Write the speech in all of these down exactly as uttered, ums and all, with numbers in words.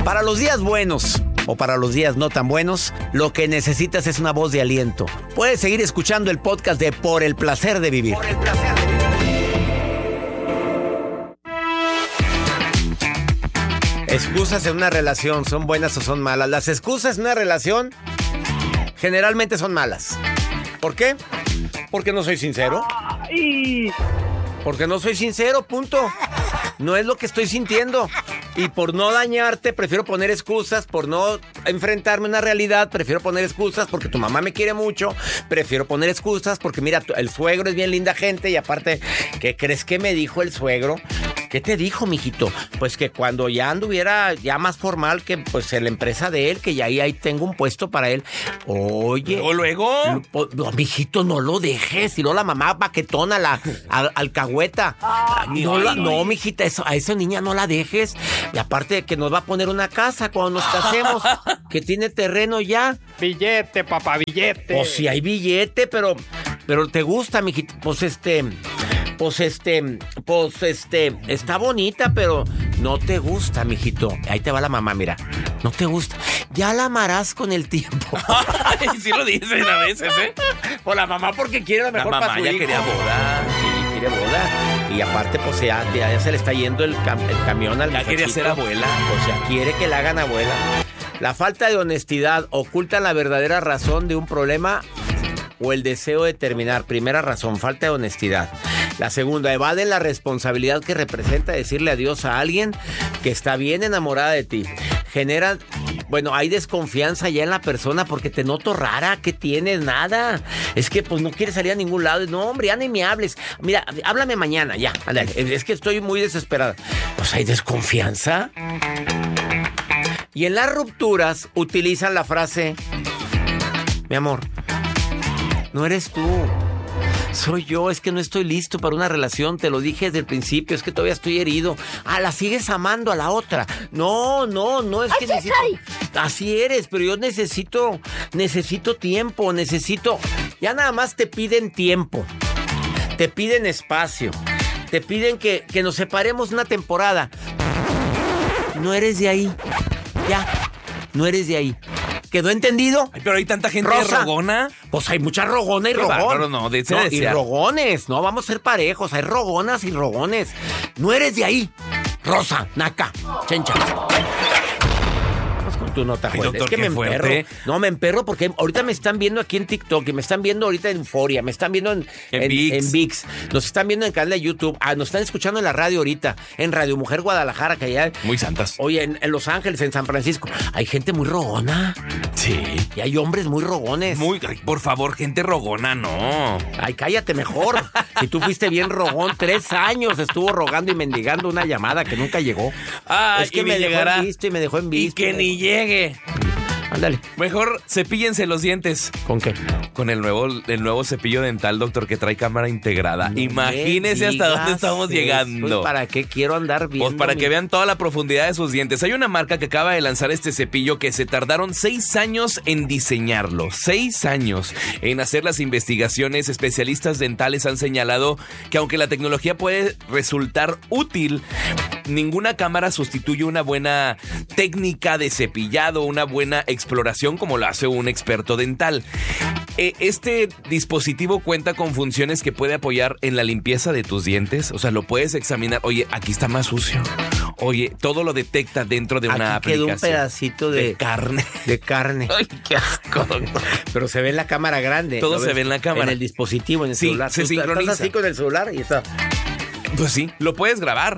Para los días buenos o para los días no tan buenos, lo que necesitas es una voz de aliento. Puedes seguir escuchando el podcast de Por el Placer de Vivir. Por el Placer de Vivir. Excusas en una relación, ¿son buenas o son malas? Las excusas en una relación generalmente son malas. ¿Por qué? Porque no soy sincero. Porque no soy sincero, punto. No es lo que estoy sintiendo. Y por no dañarte, prefiero poner excusas. Por no enfrentarme a una realidad, prefiero poner excusas. Porque tu mamá me quiere mucho, prefiero poner excusas. Porque mira, el suegro es bien linda gente. Y aparte, ¿qué crees que me dijo el suegro? ¿Qué te dijo, mijito? Pues que cuando ya anduviera ya más formal, que pues en la empresa de él, que ya ahí, ahí tengo un puesto para él. Oye. ¿Luego, luego? No, mijito, no lo dejes. Y luego la mamá baquetona, la al, alcahueta. Ay, no, ay, la, ay. no, mijita, eso, a esa niña no la dejes. Y aparte que nos va a poner una casa cuando nos casemos, que tiene terreno ya. Billete, papá, billete. Pues si hay billete, pero, pero te gusta, mijito. Pues este... Pues este, pues este, está bonita, pero no te gusta, mijito. Ahí te va la mamá, mira. No te gusta. Ya la amarás con el tiempo. Ay, sí lo dicen a veces, ¿eh? Por la mamá porque quiere lo mejor La para mamá su ya hijo. quería boda. Sí, quiere boda. Y aparte, pues ya, ya se le está yendo el, cam- el camión al Ya quería muchachito. ser abuela. O sea, quiere que la hagan abuela. La falta de honestidad oculta la verdadera razón de un problema o el deseo de terminar. Primera razón, falta de honestidad. La segunda, evaden la responsabilidad que representa decirle adiós a alguien que está bien enamorada de ti. Generan, bueno, hay desconfianza ya en la persona porque te noto rara. ¿Qué tienes? Nada. Es que pues no quieres salir a ningún lado. No, hombre, ya ni me hables. Mira, háblame mañana, ya. Ándale. Es que estoy muy desesperada. Pues hay desconfianza. Y en las rupturas utilizan la frase: mi amor, no eres tú. Soy yo, es que no estoy listo para una relación, te lo dije desde el principio, es que todavía estoy herido. Ah, la sigues amando a la otra. No, no, no es que necesito... Así eres, pero yo necesito, necesito tiempo, necesito... Ya nada más te piden tiempo, te piden espacio, te piden que, que nos separemos una temporada. No eres de ahí, ya, no eres de ahí. ¿Quedó entendido? Ay, pero hay tanta gente Rosa. rogona. Pues hay mucha rogona y Qué rogón. bárbaro, no, de- No, de y desear. rogones, no vamos a ser parejos, hay rogonas y rogones. No eres de ahí, Rosa, naca, chencha. Vamos con tu nota, Ay, Joel. doctor, Es que qué me fuerte. emperro. No, me emperro porque ahorita me están viendo aquí en TikTok y me están viendo ahorita en Euforia, me están viendo en, En en, ViX. en ViX, nos están viendo en el canal de YouTube, ah, nos están escuchando en la radio ahorita, en Radio Mujer Guadalajara, que allá... Muy santas. Oye, en, en Los Ángeles, en San Francisco, hay gente muy rogona. Sí. Y hay hombres muy rogones. Muy, ay, por favor, gente rogona, no. Ay, cállate mejor. Si tú fuiste bien rogón, tres años estuvo rogando y mendigando una llamada que nunca llegó. Ay, es que y me ni dejó llegará. en visto y me dejó en Y visto. que ni llegue. Ándale. Mejor cepíllense los dientes. ¿Con qué? Con el nuevo, el nuevo cepillo dental, doctor, que trae cámara integrada. No Imagínese me hasta dónde digas estamos eso. llegando. ¿Para qué quiero andar viendo? Pues para mi- que vean toda la profundidad de sus dientes. Hay una marca que acaba de lanzar este cepillo que se tardaron seis años en diseñarlo. Seis años en hacer las investigaciones. Especialistas dentales han señalado que aunque la tecnología puede resultar útil, ninguna cámara sustituye una buena técnica de cepillado, una buena exploración como lo hace un experto dental. Eh, Este dispositivo cuenta con funciones que puede apoyar en la limpieza de tus dientes. O sea, lo puedes examinar. Oye, aquí está más sucio. Oye, todo lo detecta dentro de una Aquí quedó aplicación. un pedacito de, de carne. de carne. Ay, qué asco, doctor. Pero se ve en la cámara grande. Todo ¿lo se ves? ve en la cámara. En el dispositivo, en el Sí, celular. se Tú estás sincroniza. así con el celular y está. Pues sí, lo puedes grabar.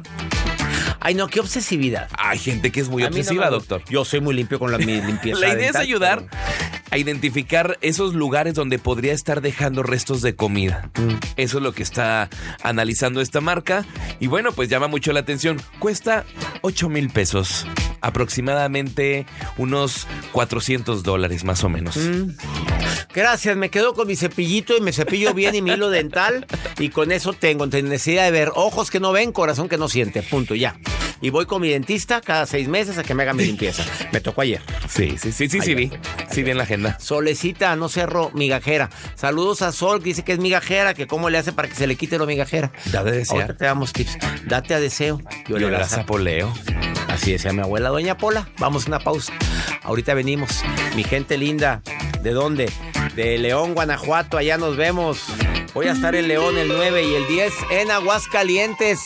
Ay, no, qué obsesividad. Hay gente que es muy A mí no obsesiva, me- doctor. Yo soy muy limpio con la, mi limpieza La idea es dental, ayudar pero- a identificar esos lugares donde podría estar dejando restos de comida. Eso es lo que está analizando esta marca. Y bueno, pues llama mucho la atención. Cuesta ocho mil pesos. Aproximadamente unos cuatrocientos dólares más o menos. Mm. Gracias, me quedo con mi cepillito y me cepillo bien y mi hilo dental y con eso tengo necesidad de ver ojos que no ven, corazón que no siente, punto, ya. Y voy con mi dentista cada seis meses a que me haga mi limpieza. Me tocó ayer. Sí, sí, sí, sí, sí, Ayer vi. fue. Sí, vi en la agenda. Solecita, no cerro, migajera. Saludos a Sol, que dice que es migajera, que cómo le hace para que se le quite lo migajera. Da de desear. Ahorita te damos tips. Date a deseo. Yo le Yo le das a... poleo. Así decía mi abuela, doña Pola. Vamos a una pausa. Ahorita venimos. Mi gente linda, ¿de dónde? De León, Guanajuato, allá nos vemos. Voy a estar en León el nueve y el diez en Aguascalientes.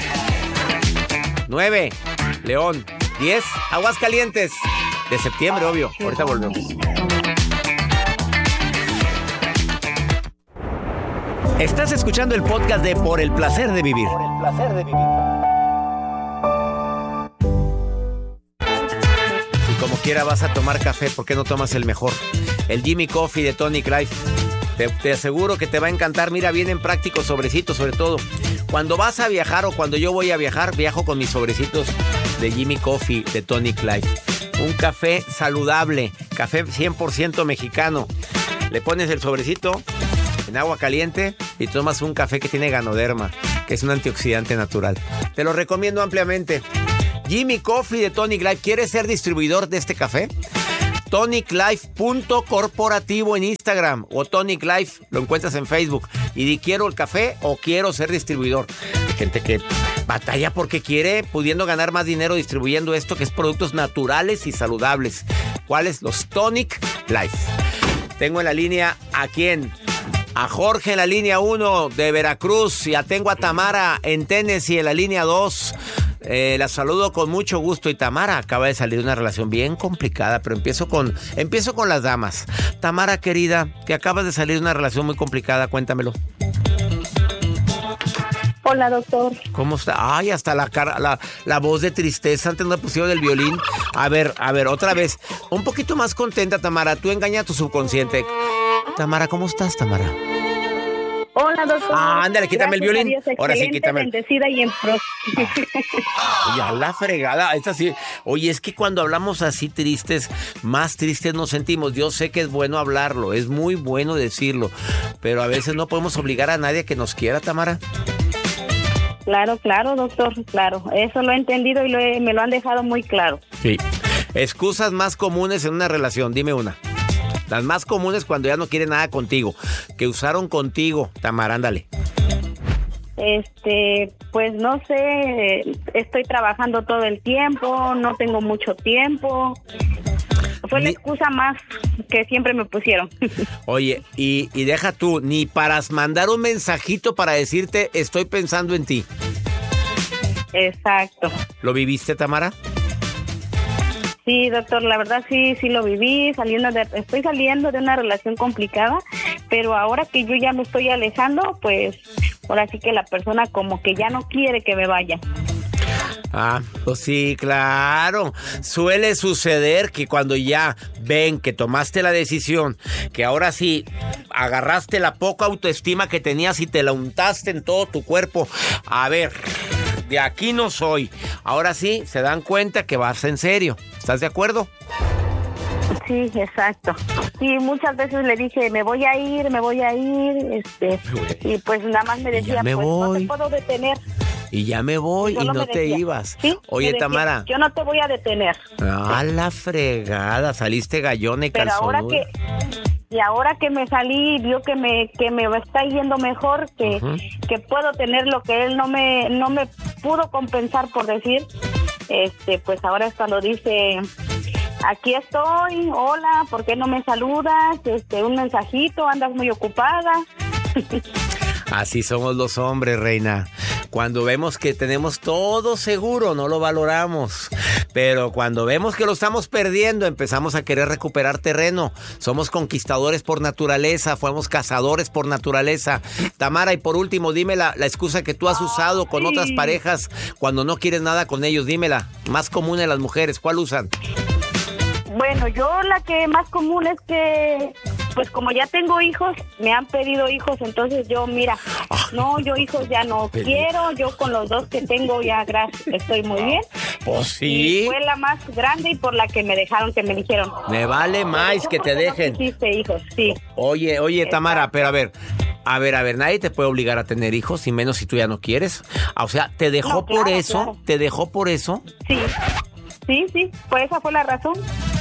nueve, León, diez, Aguascalientes. De septiembre, obvio. Ahorita volvemos. Estás escuchando el podcast de Por el Placer de Vivir. Por el Placer de Vivir. Si como quiera vas a tomar café, ¿por qué no tomas el mejor? El Jimmy Coffee de Tonic Life. Te, te aseguro que te va a encantar. Mira, vienen prácticos sobrecitos, sobre todo. Cuando vas a viajar o cuando yo voy a viajar, viajo con mis sobrecitos de Jimmy Coffee de Tonic Life. Un café saludable, café cien por ciento mexicano. Le pones el sobrecito en agua caliente y tomas un café que tiene Ganoderma, que es un antioxidante natural. Te lo recomiendo ampliamente. Jimmy Coffee de Tonic Life. ¿Quieres ser distribuidor de este café? tonic life punto corporativo en Instagram o Tonic Life, lo encuentras en Facebook. Y di quiero el café o quiero ser distribuidor. Hay gente que batalla porque quiere, pudiendo ganar más dinero distribuyendo esto, que es productos naturales y saludables. ¿Cuáles? Los Tonic Life. Tengo en la línea a quién. A Jorge en la línea uno de Veracruz. Ya tengo a Tamara en Tennessee en la línea dos. Eh, la saludo con mucho gusto. Y Tamara acaba de salir de una relación bien complicada, pero empiezo con, empiezo con las damas. Tamara, querida, que acabas de salir de una relación muy complicada, cuéntamelo. Hola, doctor. ¿Cómo está? Ay, hasta la cara, la, la voz de tristeza. Antes no pusieron el violín. A ver, a ver, otra vez. Un poquito más contenta, Tamara. Tú engaña a tu subconsciente. Tamara, ¿cómo estás, Tamara? Hola, doctor. Ah, ándale, quítame Gracias el violín. Dios, Ahora sí, quítame. Bendecida y en pro. Ya la fregada. Esta sí. Oye, es que cuando hablamos así tristes, más tristes nos sentimos. Yo sé que es bueno hablarlo, es muy bueno decirlo, pero a veces no podemos obligar a nadie a que nos quiera, Tamara. Claro, claro, doctor, claro. Eso lo he entendido y lo he, me lo han dejado muy claro. Sí. Excusas más comunes en una relación, dime una. Las más comunes cuando ya no quiere nada contigo. Que usaron contigo, Tamara, ándale. Este, pues no sé, estoy trabajando todo el tiempo, no tengo mucho tiempo. Fue la excusa más que siempre me pusieron. Oye, y, y deja tú, ni para mandar un mensajito para decirte estoy pensando en ti. Exacto. ¿Lo viviste, Tamara? Sí, doctor, la verdad sí, sí lo viví, saliendo de, estoy saliendo de una relación complicada, pero ahora que yo ya me estoy alejando, pues ahora sí que la persona como que ya no quiere que me vaya. Ah, pues sí, claro. Suele suceder que cuando ya ven que tomaste la decisión, que ahora sí agarraste la poca autoestima que tenías y te la untaste en todo tu cuerpo. A ver, de aquí no soy. Ahora sí, se dan cuenta que vas en serio. ¿Estás de acuerdo? Sí, exacto. Sí, muchas veces le dije, me voy a ir, me voy a ir, este, y pues nada más me decía, me pues voy. no te puedo detener. Y ya me voy y, y no te decía, ibas. ¿sí? Oye, decía, Tamara. Yo no te voy a detener. Ah, la fregada, saliste gallona y Pero calzonuda. ahora que y ahora que me salí, vio que me que me está yendo mejor, que uh-huh. que puedo tener lo que él no me no me pudo compensar, por decir. Este, pues ahora es cuando dice, aquí estoy, hola, ¿por qué no me saludas? Este, un mensajito, andas muy ocupada. Así somos los hombres, reina. Cuando vemos que tenemos todo seguro, no lo valoramos. Pero cuando vemos que lo estamos perdiendo, empezamos a querer recuperar terreno. Somos conquistadores por naturaleza, fuimos cazadores por naturaleza. Tamara, y por último, dime la, la excusa que tú has usado con sí. otras parejas cuando no quieres nada con ellos. Dímela, más común en las mujeres, ¿cuál usan? Bueno, yo la que más común es que, pues como ya tengo hijos, me han pedido hijos, entonces yo, mira, no, yo hijos ya no pero... quiero, yo con los dos que tengo ya, gracias, estoy muy bien. Pues sí. Y fue la más grande y por la que me dejaron, que me dijeron. Me vale más que te dejen. No quisiste hijos, sí. Oye, oye, Tamara, pero a ver, a ver, a ver, nadie te puede obligar a tener hijos, y menos si tú ya no quieres. O sea, ¿te dejó no, claro, por eso? Claro. ¿Te dejó por eso? Sí, sí, sí, pues esa fue la razón.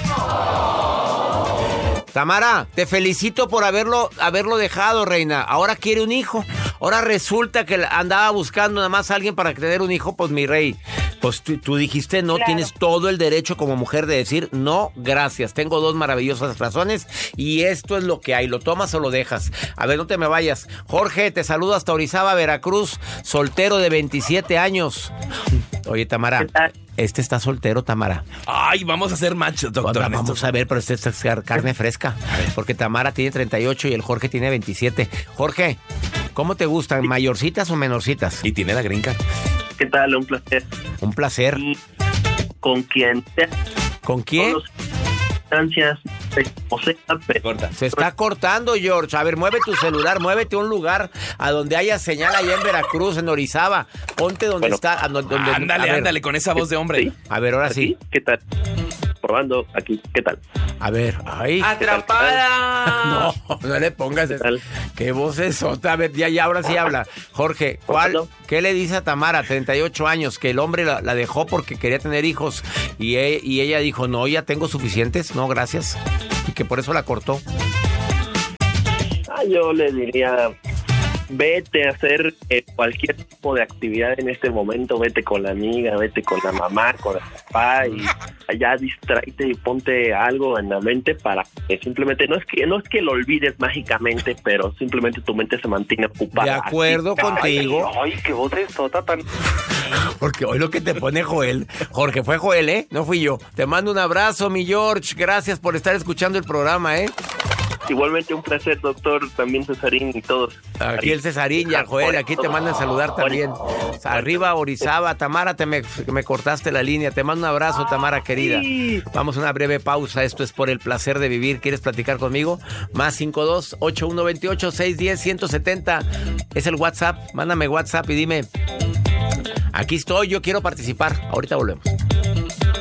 Tamara, te felicito por haberlo, haberlo dejado, reina. Ahora quiere un hijo. Ahora resulta que andaba buscando nada más a alguien para tener un hijo. Pues mi rey, pues Pues tú, tú dijiste no, Claro. tienes todo el derecho como mujer de decir no, gracias. Tengo dos maravillosas razones y esto es lo que hay. ¿Lo tomas o lo dejas? A ver, no te me vayas. Jorge, te saludo hasta Orizaba, Veracruz, soltero de veintisiete años. Oye, Tamara, ¿Qué tal? este está soltero, Tamara. Ay, vamos a hacer match, doctor. Vamos, vamos a ver, pero este es carne fresca. Porque Tamara tiene treinta y ocho y el Jorge tiene veintisiete. Jorge, ¿cómo te gustan? ¿Mayorcitas o menorcitas? Y tiene la green card. ¿Qué tal? Un placer. Un placer. Y con quien sea, ¿Con quién? todas las instancias, o sea, pero Corta. Se está cortando, George. A ver, mueve tu celular, muévete a un lugar a donde haya señal allá en Veracruz, en Orizaba. Ponte donde Bueno, está. a donde- donde- Ándale, a ver, ándale, con esa voz de hombre. Sí. A ver, ahora sí. ¿Aquí? ¿Qué tal? Probando aquí. ¿Qué tal? A ver, ay. ¡Atrapada! No, no le pongas eso. tal? Qué voz es otra. A ver, ya, ya, ahora sí habla. Jorge, ¿cuál? Bueno. ¿Qué le dice a Tamara, treinta y ocho años, que el hombre la, la dejó porque quería tener hijos y, e- y ella dijo, no, ya tengo suficientes, no, gracias, y que por eso la cortó? Ah, yo le diría, vete a hacer eh, cualquier tipo de actividad en este momento, vete con la amiga, vete con la mamá, con el papá y allá distráete y ponte algo en la mente para que simplemente, no es que no es que lo olvides mágicamente, pero simplemente tu mente se mantenga ocupada. De acuerdo Así, contigo. Ay, ay, qué voz es sota tan... Porque hoy lo que te pone Joel, Jorge, fue Joel, ¿eh? No fui yo. Te mando un abrazo, mi George. Gracias por estar escuchando el programa, ¿eh? Igualmente un placer, doctor, también Cesarín y todos. Aquí el Cesarín y el Joel, aquí te mandan saludar también. Arriba, Orizaba. Tamara, te me, me cortaste la línea. Te mando un abrazo, Tamara, querida. Vamos a una breve pausa. Esto es Por el Placer de Vivir. ¿Quieres platicar conmigo? Más cinco dos, ocho uno dos ocho, seis uno cero, uno siete cero. Es el WhatsApp. Mándame WhatsApp y dime, aquí estoy, yo quiero participar. Ahorita volvemos.